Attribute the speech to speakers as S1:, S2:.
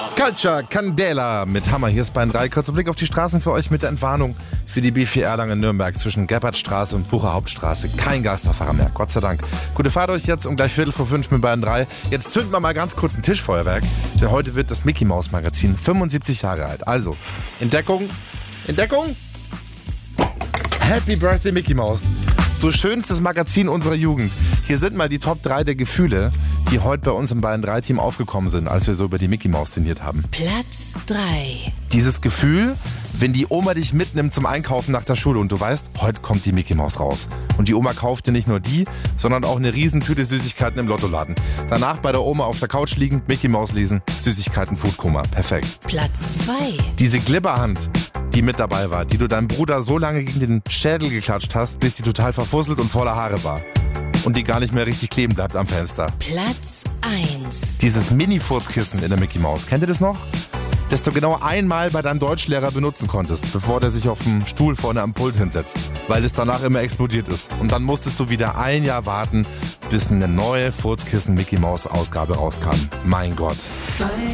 S1: Culture Candela mit Hammer. Hier ist Bayern 3. Kurzer Blick auf die Straßen für euch mit der Entwarnung für die B4 Erlangen-Nürnberg zwischen Gebhardtstraße und Bucher Hauptstraße. Kein Geisterfahrer mehr, Gott sei Dank. Gute Fahrt euch jetzt um gleich 4:45 mit Bayern 3. Jetzt zünden wir mal ganz kurz ein Tischfeuerwerk, denn heute wird das Mickey Maus Magazin 75 Jahre alt. Also, Entdeckung. Happy Birthday Mickey Maus. Du schönstes Magazin unserer Jugend. Hier sind mal die Top 3 der Gefühle, die heute bei uns im Bayern 3 Team aufgekommen sind, als wir so über die Mickey Maus sinniert haben.
S2: Platz 3.
S1: Dieses Gefühl, wenn die Oma dich mitnimmt zum Einkaufen nach der Schule und du weißt, heute kommt die Mickey Maus raus. Und die Oma kauft dir nicht nur die, sondern auch eine Riesentüte Süßigkeiten im Lottoladen. Danach bei der Oma auf der Couch liegend, Mickey Maus lesen, Süßigkeiten Foodkoma. Perfekt.
S2: Platz 2.
S1: Diese Glibberhand, die mit dabei war, die du deinem Bruder so lange gegen den Schädel geklatscht hast, bis die total verfusselt und voller Haare war. Und die gar nicht mehr richtig kleben bleibt am Fenster.
S2: Platz 1.
S1: Dieses Mini-Furzkissen in der Mickey Maus, kennt ihr das noch? Das du genau einmal bei deinem Deutschlehrer benutzen konntest, bevor der sich auf dem Stuhl vorne am Pult hinsetzt, weil es danach immer explodiert ist. Und dann musstest du wieder ein Jahr warten, bis eine neue Furzkissen-Mickey-Maus-Ausgabe rauskam. Mein Gott.